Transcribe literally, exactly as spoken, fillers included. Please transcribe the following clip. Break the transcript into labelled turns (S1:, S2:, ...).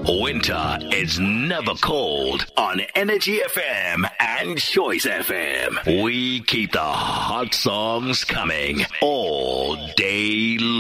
S1: Winter is never cold on Energy F M and Choice F M. We keep the hot songs coming all day long.